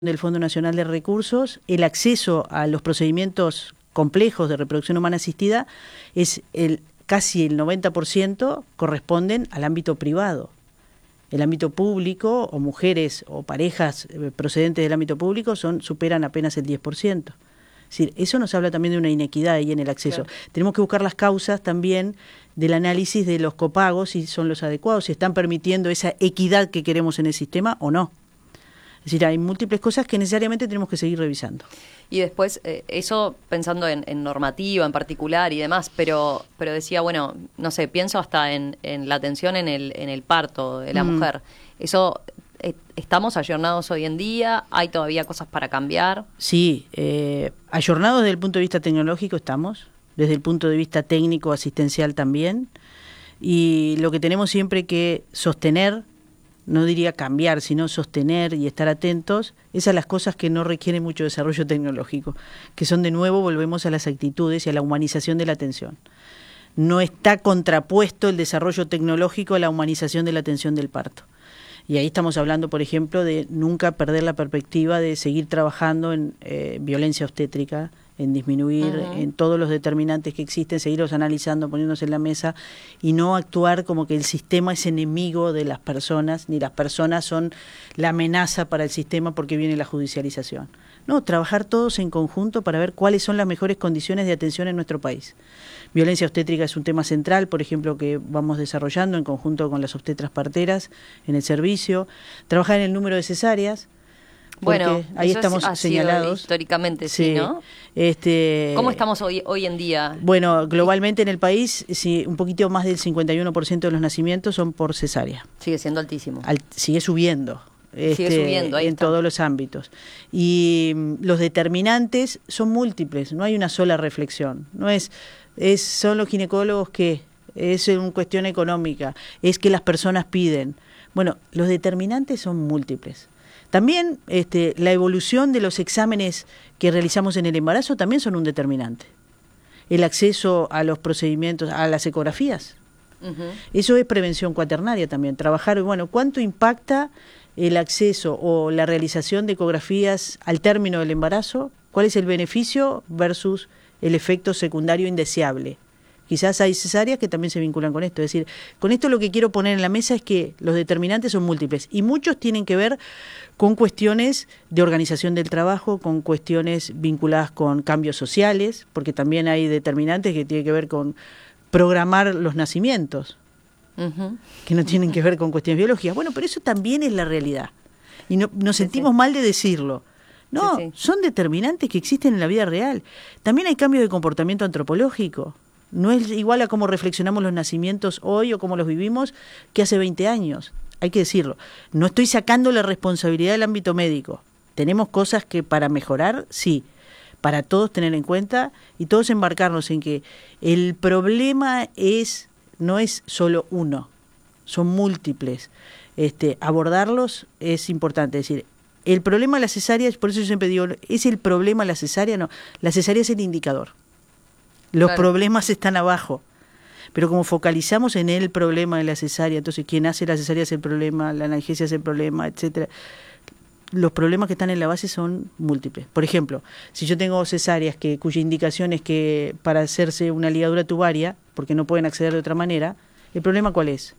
del Fondo Nacional de Recursos, el acceso a los procedimientos complejos de reproducción humana asistida es casi el 90% corresponden al ámbito privado. El ámbito público, o mujeres o parejas procedentes del ámbito público, superan apenas el 10%. Es decir, eso nos habla también de una inequidad ahí en el acceso. Claro. Tenemos que buscar las causas también del análisis de los copagos, si son los adecuados, si están permitiendo esa equidad que queremos en el sistema o no. Es decir, hay múltiples cosas que necesariamente tenemos que seguir revisando. Y después, eso pensando en normativa en particular y demás, pero decía, bueno, no sé, pienso hasta en la atención en el parto de la mujer. Eso, ¿estamos ayornados hoy en día? ¿Hay todavía cosas para cambiar? Sí, ayornados desde el punto de vista tecnológico estamos, desde el punto de vista técnico, asistencial también, y lo que tenemos siempre que sostener, no diría cambiar, sino sostener y estar atentos, es a las cosas que no requieren mucho desarrollo tecnológico, que son de nuevo, volvemos a las actitudes y a la humanización de la atención. No está contrapuesto el desarrollo tecnológico a la humanización de la atención del parto. Y ahí estamos hablando, por ejemplo, de nunca perder la perspectiva de seguir trabajando en violencia obstétrica, en disminuir en todos los determinantes que existen, seguirlos analizando, poniéndose en la mesa y no actuar como que el sistema es enemigo de las personas, ni las personas son la amenaza para el sistema porque viene la judicialización. No, trabajar todos en conjunto para ver cuáles son las mejores condiciones de atención en nuestro país. Violencia obstétrica es un tema central, por ejemplo, que vamos desarrollando en conjunto con las obstetras parteras en el servicio. Trabajar en el número de cesáreas. Bueno, ahí estamos señalados históricamente, sí, ¿no? ¿Cómo estamos hoy en día? Bueno, globalmente en el país, sí, un poquito más del 51% de los nacimientos son por cesárea. Sigue siendo altísimo. Sigue subiendo. Sigue subiendo, ahí en está. Todos los ámbitos. Y los determinantes son múltiples, no hay una sola reflexión. No son los ginecólogos que es una cuestión económica, es que las personas piden. Bueno, los determinantes son múltiples. También la evolución de los exámenes que realizamos en el embarazo también son un determinante. El acceso a los procedimientos, a las ecografías. Eso es prevención cuaternaria también. Trabajar, bueno, ¿cuánto impacta el acceso o la realización de ecografías al término del embarazo? ¿Cuál es el beneficio versus el efecto secundario indeseable? Quizás hay cesáreas que también se vinculan con esto. Es decir, con esto lo que quiero poner en la mesa es que los determinantes son múltiples y muchos tienen que ver con cuestiones de organización del trabajo, con cuestiones vinculadas con cambios sociales, porque también hay determinantes que tienen que ver con programar los nacimientos, que no tienen que ver con cuestiones biológicas. Bueno, pero eso también es la realidad. Y nos sentimos mal de decirlo. No, son determinantes que existen en la vida real. También hay cambios de comportamiento antropológico. No es igual a cómo reflexionamos los nacimientos hoy o cómo los vivimos que hace 20 años. Hay que decirlo. No estoy sacando la responsabilidad del ámbito médico. Tenemos cosas que para mejorar, sí. Para todos tener en cuenta y todos embarcarnos en que el problema no es solo uno, son múltiples. Abordarlos es importante. Es decir, el problema de la cesárea, por eso yo siempre digo, ¿es el problema la cesárea? No, la cesárea es el indicador. Los problemas están abajo, pero como focalizamos en el problema de la cesárea, entonces quien hace la cesárea es el problema, la analgesia es el problema, etcétera. Los problemas que están en la base son múltiples. Por ejemplo, si yo tengo cesáreas cuya indicación es que para hacerse una ligadura tubaria, porque no pueden acceder de otra manera, ¿el problema cuál es?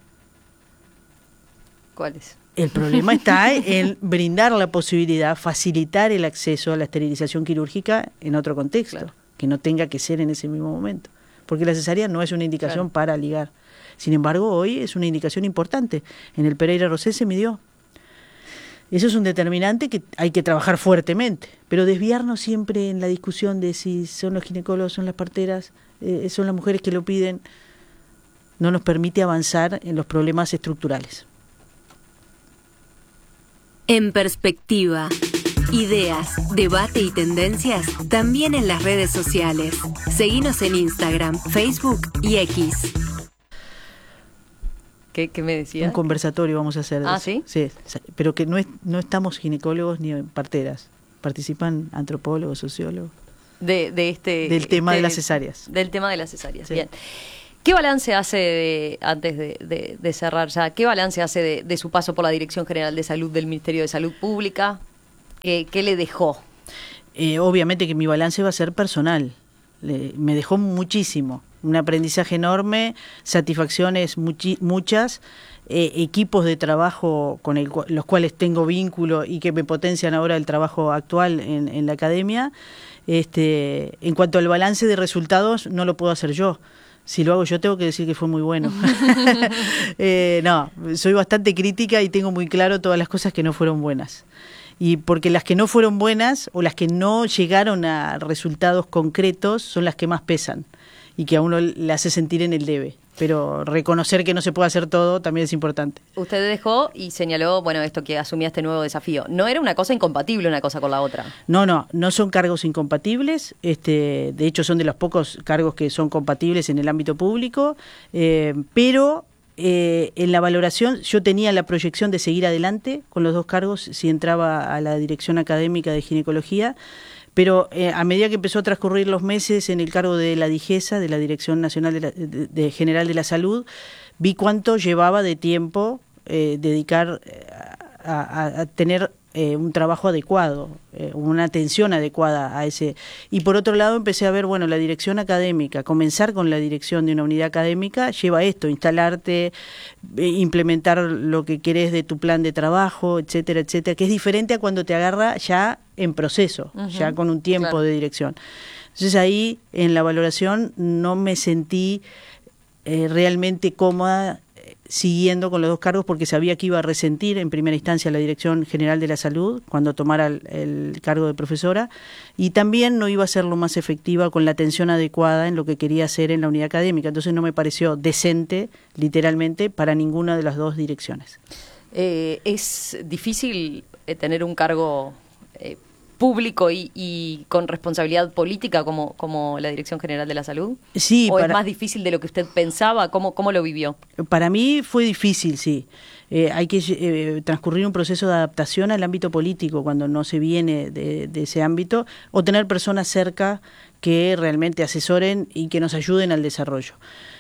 ¿Cuál es? El problema está en brindar la posibilidad, facilitar el acceso a la esterilización quirúrgica en otro contexto. Claro. Que no tenga que ser en ese mismo momento, porque la cesárea no es una indicación para ligar. Sin embargo, hoy es una indicación importante. En el Pereira Rosell se midió. Eso es un determinante que hay que trabajar fuertemente, pero desviarnos siempre en la discusión de si son los ginecólogos, son las parteras, son las mujeres que lo piden, no nos permite avanzar en los problemas estructurales. En perspectiva. Ideas, debate y tendencias también en las redes sociales. Seguinos en Instagram, Facebook y X. ¿Qué me decías? Un conversatorio vamos a hacer. ¿Sí? Sí, pero que no estamos ginecólogos ni parteras. Participan antropólogos, sociólogos. Del tema de las cesáreas. Del tema de las cesáreas, sí. Bien. ¿Qué balance hace, antes de cerrar ya, qué balance hace de su paso por la Dirección General de Salud del Ministerio de Salud Pública? ¿Qué le dejó? Obviamente que mi balance va a ser personal. Me dejó muchísimo, un aprendizaje enorme, satisfacciones muchas, equipos de trabajo con los cuales tengo vínculo y que me potencian ahora el trabajo actual en la academia. En cuanto al balance de resultados, no lo puedo hacer yo. Si lo hago yo, tengo que decir que fue muy bueno. No, soy bastante crítica y tengo muy claro todas las cosas que no fueron buenas. Y porque las que no fueron buenas o las que no llegaron a resultados concretos son las que más pesan y que a uno le hace sentir en el debe. Pero reconocer que no se puede hacer todo también es importante. Usted dejó y señaló, bueno, esto que asumía este nuevo desafío. No era una cosa incompatible una cosa con la otra. No son cargos incompatibles. De hecho, son de los pocos cargos que son compatibles en el ámbito público. Pero en la valoración yo tenía la proyección de seguir adelante con los dos cargos si entraba a la dirección académica de ginecología. Pero a medida que empezó a transcurrir los meses en el cargo de la DIGESA, de la Dirección Nacional General de la Salud, vi cuánto llevaba de tiempo dedicar a tener un trabajo adecuado, una atención adecuada a ese. Y por otro lado empecé a ver, bueno, la dirección académica, comenzar con la dirección de una unidad académica lleva esto, instalarte, implementar lo que querés de tu plan de trabajo, etcétera, etcétera, que es diferente a cuando te agarra ya en proceso, ya con un tiempo de dirección. Entonces ahí en la valoración no me sentí realmente cómoda siguiendo con los dos cargos porque sabía que iba a resentir en primera instancia la Dirección General de la Salud cuando tomara el cargo de profesora y también no iba a ser lo más efectiva con la atención adecuada en lo que quería hacer en la unidad académica. Entonces no me pareció decente, literalmente, para ninguna de las dos direcciones. ¿Es difícil tener un cargo público y con responsabilidad política como la Dirección General de la Salud? Sí. ¿O es más difícil de lo que usted pensaba? ¿Cómo lo vivió? Para mí fue difícil, sí. Hay que transcurrir un proceso de adaptación al ámbito político cuando no se viene de ese ámbito, o tener personas cerca que realmente asesoren y que nos ayuden al desarrollo.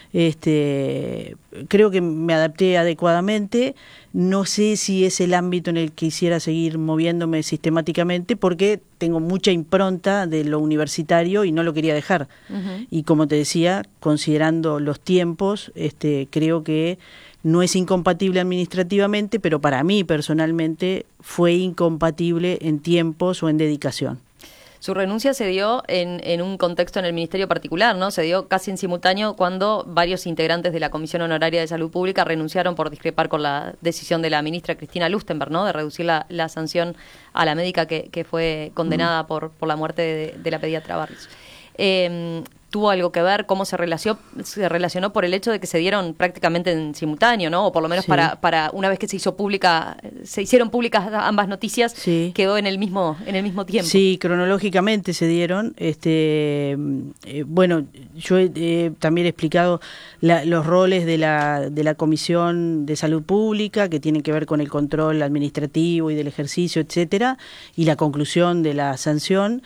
Creo que me adapté adecuadamente. No sé si es el ámbito en el que quisiera seguir moviéndome sistemáticamente porque tengo mucha impronta de lo universitario y no lo quería dejar. Y como te decía, considerando los tiempos, creo que no es incompatible administrativamente, pero para mí personalmente fue incompatible en tiempos o en dedicación. Su renuncia se dio en un contexto en el Ministerio particular, ¿no? Se dio casi en simultáneo cuando varios integrantes de la Comisión Honoraria de Salud Pública renunciaron por discrepar con la decisión de la ministra Cristina Lustenberg, ¿no? De reducir la sanción a la médica que fue condenada por la muerte de la pediatra Barrios. ¿Tuvo algo que ver cómo se relacionó por el hecho de que se dieron prácticamente en simultáneo, ¿no? O por lo menos para una vez que se hicieron públicas ambas noticias, quedó en el mismo tiempo. Sí, cronológicamente se dieron. Bueno, yo también he explicado los roles de la Comisión de Salud Pública, que tienen que ver con el control administrativo y del ejercicio, etcétera, y la conclusión de la sanción.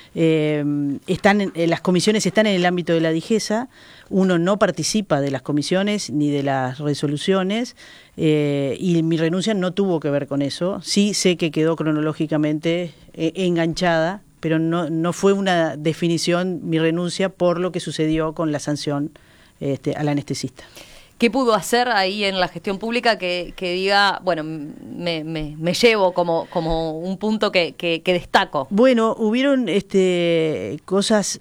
Las comisiones están en el ámbito de la DIGESA, uno no participa de las comisiones ni de las resoluciones y mi renuncia no tuvo que ver con eso. Sí sé que quedó cronológicamente enganchada, pero no fue una definición mi renuncia por lo que sucedió con la sanción al anestesista. ¿Qué pudo hacer ahí en la gestión pública que diga, bueno, me llevo como un punto que destaco? Bueno, hubieron cosas,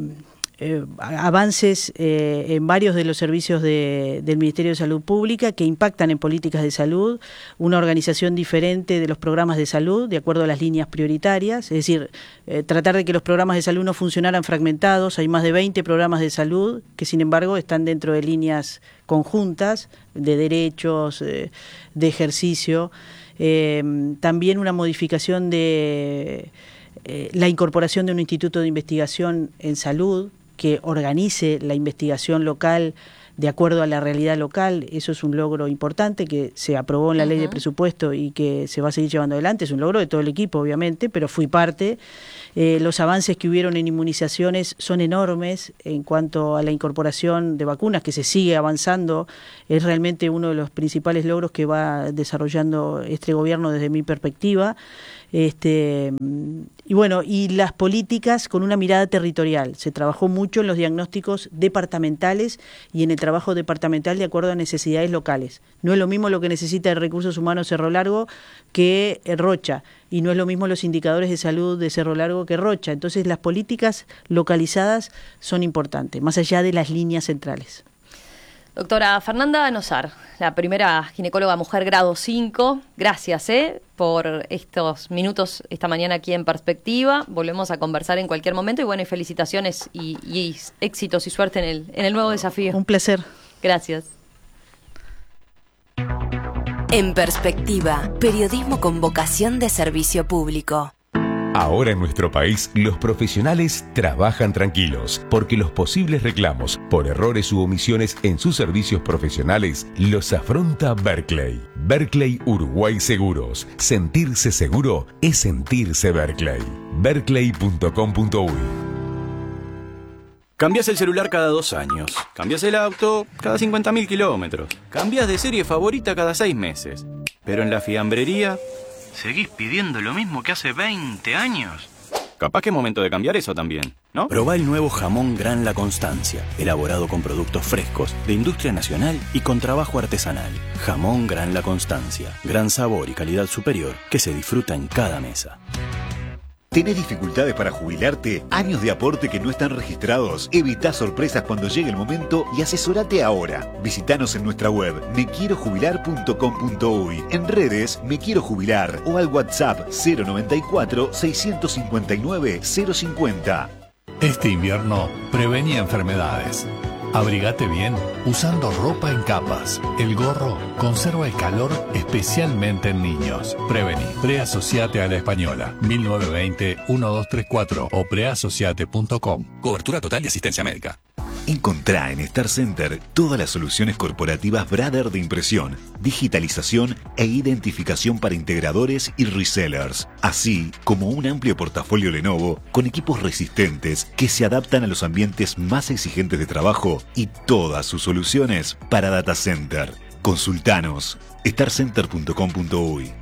avances en varios de los servicios del Ministerio de Salud Pública que impactan en políticas de salud, una organización diferente de los programas de salud de acuerdo a las líneas prioritarias, es decir, tratar de que los programas de salud no funcionaran fragmentados. Hay más de 20 programas de salud que sin embargo están dentro de líneas conjuntas de derechos, de ejercicio. También una modificación de la incorporación de un instituto de investigación en salud que organice la investigación local de acuerdo a la realidad local. Eso es un logro importante que se aprobó en la ley de presupuesto y que se va a seguir llevando adelante. Es un logro de todo el equipo, obviamente, pero fui parte. Los avances que hubieron en inmunizaciones son enormes en cuanto a la incorporación de vacunas, que se sigue avanzando. Es realmente uno de los principales logros que va desarrollando este gobierno desde mi perspectiva. Y bueno, y las políticas con una mirada territorial. Se trabajó mucho en los diagnósticos departamentales y en el trabajo departamental de acuerdo a necesidades locales. No es lo mismo lo que necesita de recursos humanos Cerro Largo que Rocha, y no es lo mismo los indicadores de salud de Cerro Largo que Rocha. Entonces las políticas localizadas son importantes, más allá de las líneas centrales. Doctora Fernanda Nosar, la primera ginecóloga mujer grado 5, gracias por estos minutos esta mañana aquí en Perspectiva. Volvemos a conversar en cualquier momento y bueno, y felicitaciones y éxitos y suerte en el nuevo desafío. Un placer. Gracias. En Perspectiva, periodismo con vocación de servicio público. Ahora en nuestro país, los profesionales trabajan tranquilos, porque los posibles reclamos por errores u omisiones en sus servicios profesionales los afronta Berkeley. Berkeley Uruguay Seguros. Sentirse seguro es sentirse Berkeley. Berkeley.com.uy. Cambias el celular cada 2 años. Cambias el auto cada 50.000 kilómetros. Cambias de serie favorita cada 6 meses. Pero en la fiambrería seguís pidiendo lo mismo que hace 20 años. Capaz que es momento de cambiar eso también, ¿no? Probá el nuevo jamón Gran La Constancia, elaborado con productos frescos, de industria nacional y con trabajo artesanal. Jamón Gran La Constancia, gran sabor y calidad superior que se disfruta en cada mesa. ¿Tenés dificultades para jubilarte? ¿Años de aporte que no están registrados? Evita sorpresas cuando llegue el momento y asesorate ahora. Visítanos en nuestra web mequierojubilar.com.uy, en redes Me Quiero Jubilar o al WhatsApp 094-659-050. Este invierno prevení enfermedades. Abrigate bien usando ropa en capas. El gorro conserva el calor especialmente en niños. Prevení. Preasociate a la Española. 1920-1234 o preasociate.com. Cobertura total y asistencia médica. Encontrá en Star Center todas las soluciones corporativas Brother de impresión, digitalización e identificación para integradores y resellers, así como un amplio portafolio Lenovo con equipos resistentes que se adaptan a los ambientes más exigentes de trabajo y todas sus soluciones para data center. Consultanos starcenter.com.uy.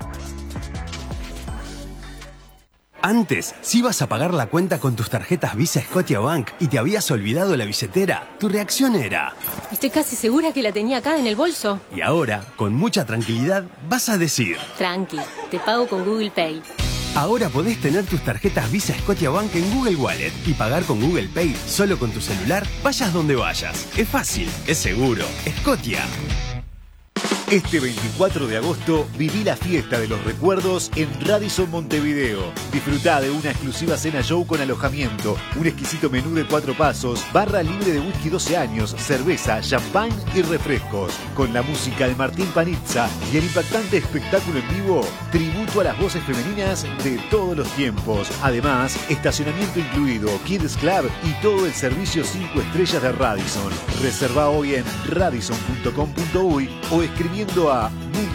Antes, si ibas a pagar la cuenta con tus tarjetas Visa Scotiabank y te habías olvidado la billetera, tu reacción era: estoy casi segura que la tenía acá en el bolso. Y ahora, con mucha tranquilidad, vas a decir: tranqui, te pago con Google Pay. Ahora podés tener tus tarjetas Visa Scotiabank en Google Wallet y pagar con Google Pay solo con tu celular, vayas donde vayas. Es fácil, es seguro. Scotia. Este 24 de agosto viví la fiesta de los recuerdos en Radisson Montevideo. Disfrutá de una exclusiva cena show con alojamiento, un exquisito menú de 4 pasos, barra libre de whisky 12 años, cerveza, champán y refrescos. Con la música de Martín Panizza y el impactante espectáculo en vivo, tributo a las voces femeninas de todos los tiempos. Además, estacionamiento incluido, Kids Club y todo el servicio 5 estrellas de Radisson. Reserva hoy en radisson.com.uy o escribiendo a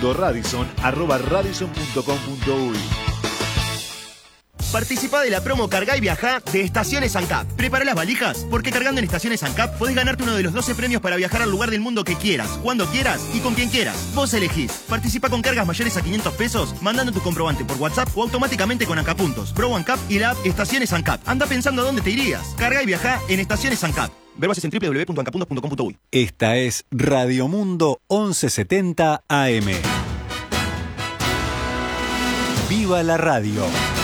mundoradisson@radisson.com.uy. Participá de la promo Cargá y Viajá de Estaciones ANCAP. Prepara las valijas, porque cargando en Estaciones ANCAP podés ganarte uno de los 12 premios para viajar al lugar del mundo que quieras, cuando quieras y con quien quieras. Vos elegís. Participa con cargas mayores a 500 pesos, mandando tu comprobante por WhatsApp o automáticamente con ANCAP Puntos, Pro ANCAP y la app Estaciones ANCAP. Anda pensando a dónde te irías. Cargá y Viajá en Estaciones ANCAP. Ver bases en www.ancapuntos.com.uy. Esta es Radio Mundo 1170 AM. ¡Viva la radio!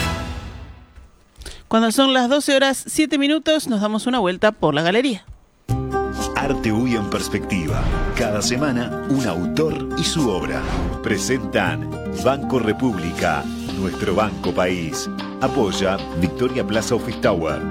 Cuando son las 12:07, nos damos una vuelta por la galería. Arte UI en perspectiva. Cada semana, un autor y su obra. Presentan Banco República, nuestro banco país. Apoya Victoria Plaza Office Tower.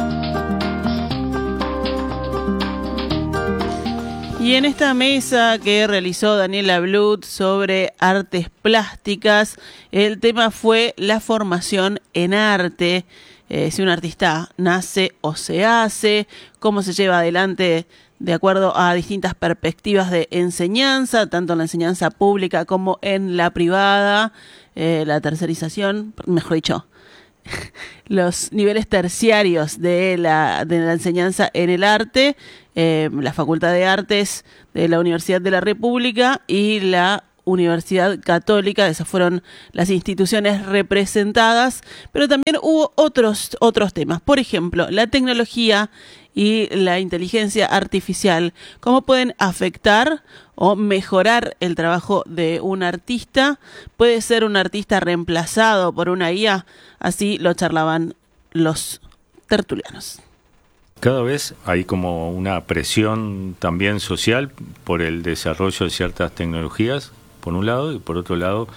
Y en esta mesa que realizó Daniela Blut sobre artes plásticas, el tema fue la formación en arte. Si un artista nace o se hace, cómo se lleva adelante de acuerdo a distintas perspectivas de enseñanza, tanto en la enseñanza pública como en la privada, la tercerización, mejor dicho, los niveles terciarios de la enseñanza en el arte, la Facultad de Artes de la Universidad de la República y la Universidad Católica. Esas fueron las instituciones representadas, pero también hubo otros temas. Por ejemplo, la tecnología y la inteligencia artificial, cómo pueden afectar o mejorar el trabajo de un artista. ¿Puede ser un artista reemplazado por una IA? Así lo charlaban los tertulianos. Cada vez hay como una presión también social por el desarrollo de ciertas tecnologías, por un lado, y por otro lado,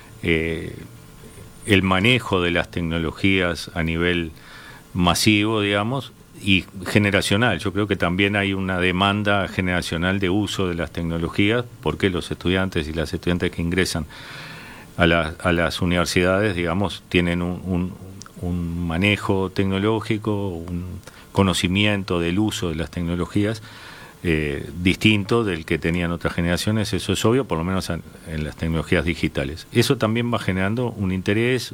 el manejo de las tecnologías a nivel masivo, digamos, y generacional. Yo creo que también hay una demanda generacional de uso de las tecnologías, porque los estudiantes y las estudiantes que ingresan a las universidades, digamos, tienen un manejo tecnológico, un conocimiento del uso de las tecnologías distinto del que tenían otras generaciones. Eso es obvio, por lo menos en las tecnologías digitales. Eso también va generando un interés,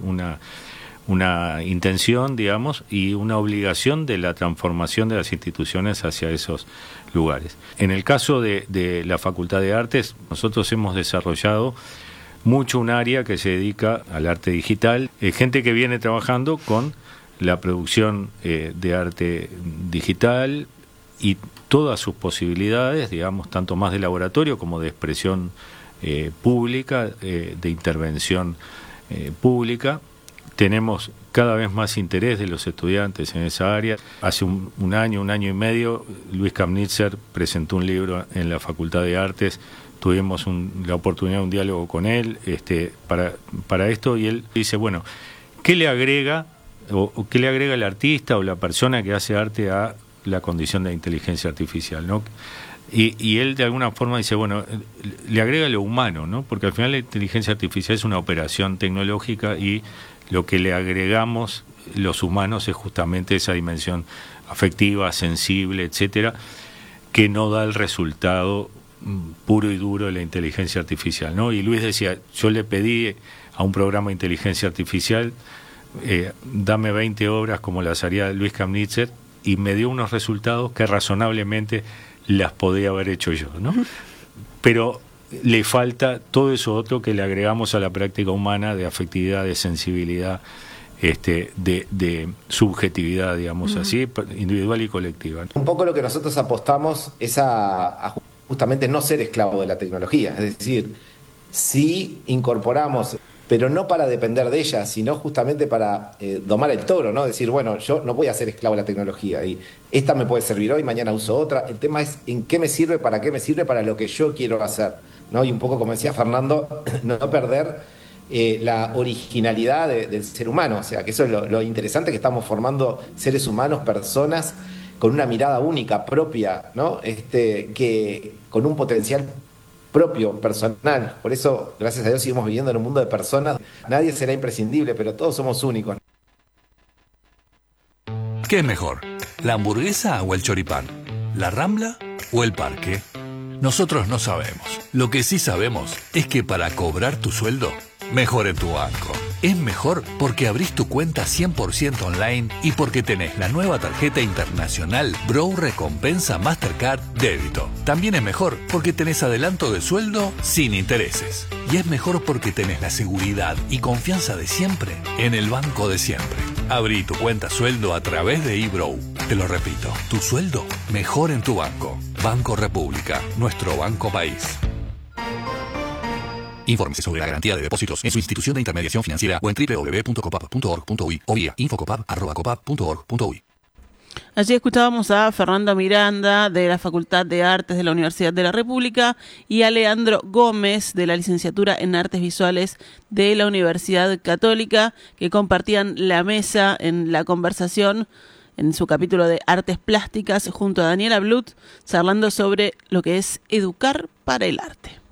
una intención, digamos, y una obligación de la transformación de las instituciones hacia esos lugares. En el caso de la Facultad de Artes, nosotros hemos desarrollado mucho un área que se dedica al arte digital, gente que viene trabajando con la producción de arte digital y todas sus posibilidades, digamos, tanto más de laboratorio como de expresión pública, de intervención pública. Tenemos cada vez más interés de los estudiantes en esa área. Hace un año y medio, Luis Kamnitzer presentó un libro en la Facultad de Artes. Tuvimos la oportunidad de un diálogo con él para esto, y él dice, bueno, ¿qué le agrega o qué le agrega el artista o la persona que hace arte a la condición de inteligencia artificial, ¿no? Y él de alguna forma dice, bueno, le agrega lo humano, ¿no? Porque al final la inteligencia artificial es una operación tecnológica y lo que le agregamos los humanos es justamente esa dimensión afectiva, sensible, etcétera, que no da el resultado puro y duro de la inteligencia artificial, ¿no? Y Luis decía, yo le pedí a un programa de inteligencia artificial, dame 20 obras como las haría Luis Kamnitzer, y me dio unos resultados que razonablemente las podía haber hecho yo, ¿no? Pero le falta todo eso otro que le agregamos a la práctica humana, de afectividad, de sensibilidad, de subjetividad, digamos así, individual y colectiva. Un poco lo que nosotros apostamos es a justamente no ser esclavo de la tecnología, es decir, si incorporamos, pero no para depender de ella, sino justamente para domar el toro, ¿no? Decir, bueno, yo no voy a ser esclavo de la tecnología y esta me puede servir hoy, mañana uso otra. El tema es en qué me sirve para lo que yo quiero hacer, ¿no? Y un poco como decía Fernando, no perder la originalidad del ser humano. O sea, que eso es lo interesante, que estamos formando seres humanos, personas con una mirada única, propia, ¿no? Que con un potencial propio, personal. Por eso, gracias a Dios, seguimos viviendo en un mundo de personas. Nadie será imprescindible, pero todos somos únicos. ¿Qué es mejor? ¿La hamburguesa o el choripán? ¿La Rambla o el parque? Nosotros no sabemos. Lo que sí sabemos es que para cobrar tu sueldo, mejor en tu banco. Es mejor porque abrís tu cuenta 100% online y porque tenés la nueva tarjeta internacional Bro Recompensa Mastercard Débito. También es mejor porque tenés adelanto de sueldo sin intereses. Y es mejor porque tenés la seguridad y confianza de siempre en el banco de siempre. Abrí tu cuenta sueldo a través de eBrow. Te lo repito, tu sueldo mejor en tu banco. Banco República, nuestro banco país. Infórmese sobre la garantía de depósitos en su institución de intermediación financiera o en www.copap.org.uy o vía infocopap@copap.org.uy. Allí escuchábamos a Fernando Miranda de la Facultad de Artes de la Universidad de la República y a Leandro Gómez de la Licenciatura en Artes Visuales de la Universidad Católica, que compartían la mesa en la conversación en su capítulo de Artes Plásticas junto a Daniela Blut, charlando sobre lo que es educar para el arte.